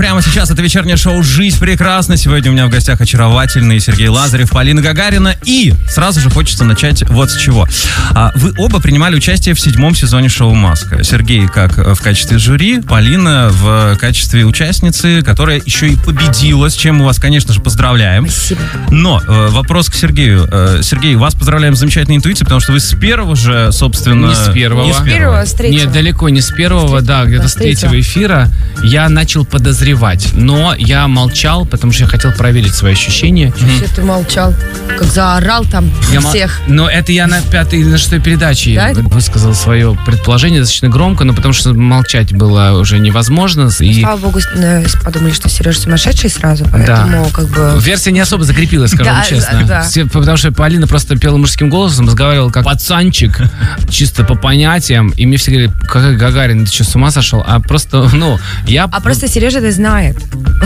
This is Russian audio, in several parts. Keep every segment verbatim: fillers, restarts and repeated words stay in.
прямо сейчас это вечернее шоу «Жизнь прекрасна». Сегодня у меня в гостях очаровательный Сергей Лазарев, Полина Гагарина. И сразу же хочется начать вот с чего. Вы оба принимали участие в седьмом сезоне шоу «Маска». Сергей как в качестве жюри, Полина в качестве участницы, которая еще и победила, с чем мы вас, конечно же, поздравляем. Спасибо. Но э, вопрос к Сергею. Э, Сергей, вас поздравляем с замечательной интуицией, потому что вы с первого же, собственно... Не с первого. Не с первого, с третьего. Нет, далеко не с первого, да, где-то да, с третьего эфира я начал подозревать, но я молчал, потому что я хотел проверить свои ощущения. Все, ты молчал, как заорал там Я всех. Мол... Но это я на пятой или на шестой передаче Да? высказал свое предположение достаточно громко, но потому что молчать было уже невозможно. И... Слава богу, подумали, что Сережа сумасшедший сразу, поэтому да. как бы... Версия не особо закрепилась, скажу да, честно. Да. Все, потому что Полина просто пела мужским голосом, разговаривала как пацанчик, чисто по понятиям, и мне все говорили, какой Гагарин, ты что, с ума сошел? А просто, ну, я... А просто Сережа это знает.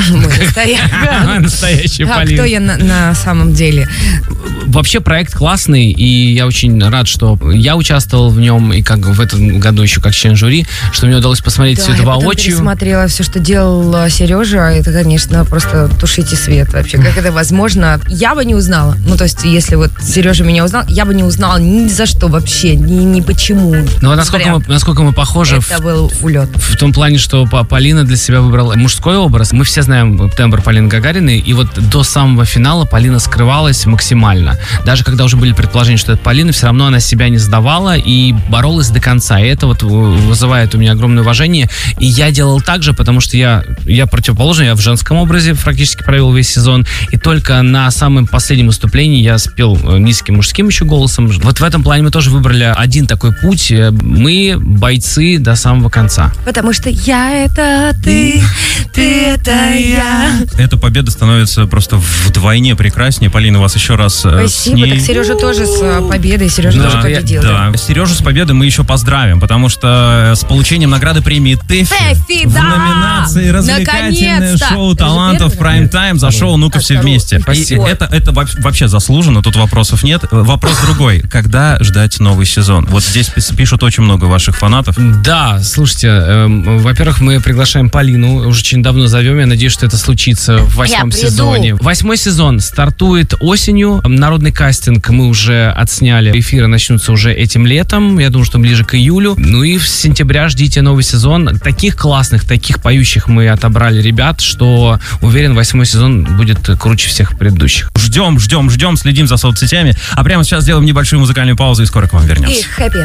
Настоящая А Полина. кто я на самом деле? Вообще проект классный, и я очень рад, что я участвовал в нем, и как в этом году еще как член жюри, что мне удалось посмотреть Да, все это я потом воочию. пересмотрела все, что делал Сережа. Это, конечно, просто тушите свет вообще. Как это возможно? Я бы не узнала. Ну, то есть, если вот Сережа меня узнал, я бы не узнала ни за что вообще, ни, ни почему. Ну, а насколько мы, насколько мы похожи Это в, был улет. в том плане, что Полина для себя выбрала мужской образ. Мы все знаем тембр Полины Гагариной, и вот до самого финала Полина скрывалась максимально. Даже когда уже были предположения, что это Полина, все равно она себя не сдавала и боролась до конца. И это вот вызывает у меня огромное уважение. И я делал так же, потому что я, я противоположный, я в женском образе практически провел весь сезон. И только на самом последнем выступлении я спел низким мужским еще голосом. Вот в этом плане мы тоже выбрали один такой путь. Мы бойцы до самого конца. Потому что я это ты, ты это я. Эта победа становится просто вдвойне прекраснее. Полина, вас еще раз Спасибо. с ней... Так Сережа тоже с победой, Сережа Да, тоже победил. Да, Сережу с победой мы еще поздравим, потому что с получением награды премии ТЭФИ ТЭФИ, в да! номинации «Развлекательное Наконец-то! шоу Это же талантов первый? Прайм-тайм» за шоу «Ну-ка А, все второй. вместе». И Спасибо. это, это вообще заслуженно, тут вопросов нет. Вопрос другой. Когда ждать новый сезон? Вот здесь пишут очень много ваших фанатов. Да, слушайте, эм, во-первых, мы приглашаем Полину, уже очень давно зовем, я надеюсь, что это случится в восьмом Я приду. сезоне. Восьмой сезон стартует осенью, народный кастинг мы уже отсняли, эфиры начнутся уже этим летом, я думаю, что ближе к июлю. Ну и в сентября ждите новый сезон. Таких классных, таких поющих мы отобрали ребят, что, уверен, восьмой сезон будет круче всех предыдущих. Ждем, ждем, ждем, следим за соцсетями. А прямо сейчас сделаем небольшую музыкальную паузу и скоро к вам вернемся. И хэппи.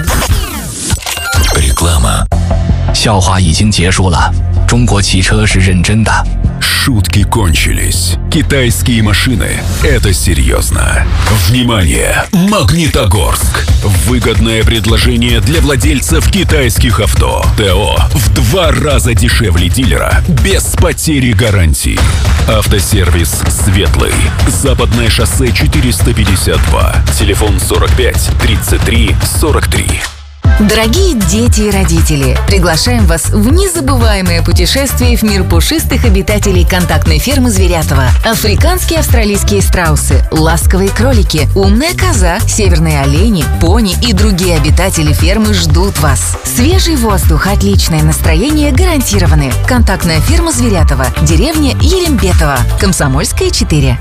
Реклама. 笑话已经结束了，中国汽车是认真的。 Шутки кончились. Китайские машины – это серьезно. Внимание! Магнитогорск. Выгодное предложение для владельцев китайских авто. ТО в два раза дешевле дилера, без потери гарантии. Автосервис «Светлый». Западное шоссе четыреста пятьдесят два. Телефон сорок пять тридцать три сорок три. Дорогие дети и родители, приглашаем вас в незабываемое путешествие в мир пушистых обитателей контактной фермы Зверятова. Африканские австралийские страусы, ласковые кролики, умная коза, северные олени, пони и другие обитатели фермы ждут вас. Свежий воздух, отличное настроение гарантированы. Контактная ферма Зверятова, деревня Ерембетова, Комсомольская, четыре.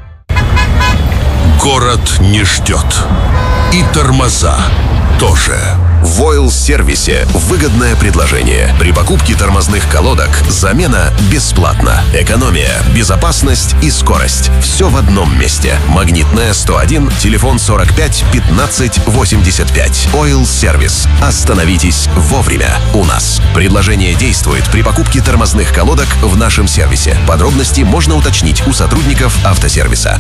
Город не ждет. И тормоза тоже. В Ойл-сервисе выгодное предложение. При покупке тормозных колодок замена бесплатна. Экономия, безопасность и скорость. Все в одном месте. Магнитная сто один, телефон сорок пять пятнадцать восемьдесят пять. Ойл-сервис. Остановитесь вовремя у нас. Предложение действует при покупке тормозных колодок в нашем сервисе. Подробности можно уточнить у сотрудников автосервиса.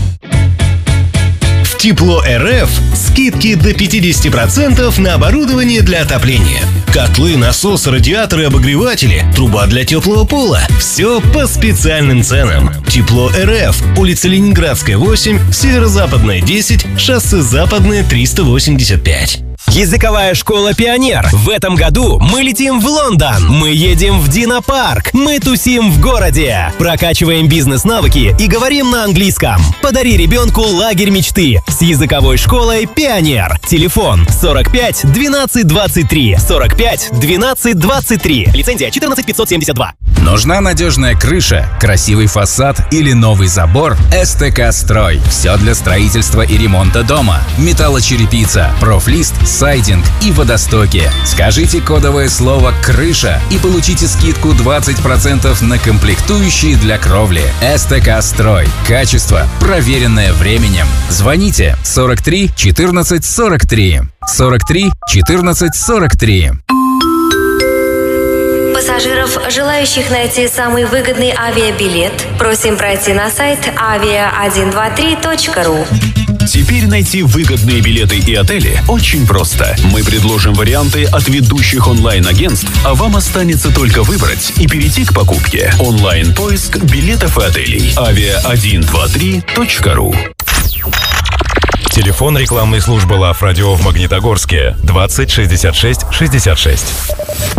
Тепло РФ скидки до пятьдесят процентов на оборудование для отопления. Котлы, насосы, радиаторы, обогреватели, труба для теплого пола. Все по специальным ценам. Тепло РФ. Улица Ленинградская, восемь, Северо-Западная, десять, шоссе Западное, триста восемьдесят пять. Языковая школа «Пионер». В этом году мы летим в Лондон. Мы едем в Динопарк. Мы тусим в городе. Прокачиваем бизнес-навыки и говорим на английском. Подари ребенку лагерь мечты с языковой школой «Пионер». Телефон сорок пять двенадцать двадцать три. сорок пять двенадцать двадцать три. Лицензия четырнадцать пятьсот семьдесят два. Нужна надежная крыша, красивый фасад или новый забор? СТК Строй. Все для строительства и ремонта дома. Металлочерепица, профлист, сайдинг и водостоки. Скажите кодовое слово «крыша» и получите скидку двадцать процентов на комплектующие для кровли. СТК Строй. Качество, проверенное временем. Звоните сорок три четырнадцать сорок три. сорок три четырнадцать сорок три. Пассажиров, желающих найти самый выгодный авиабилет, просим пройти на сайт авиа один два три точка ру. Теперь найти выгодные билеты и отели очень просто. Мы предложим варианты от ведущих онлайн-агентств, а вам останется только выбрать и перейти к покупке. Онлайн-поиск билетов и отелей. авиа один два три точка ру. Телефон рекламной службы Лав Радио в Магнитогорске двадцать шестьдесят шесть шестьдесят шесть.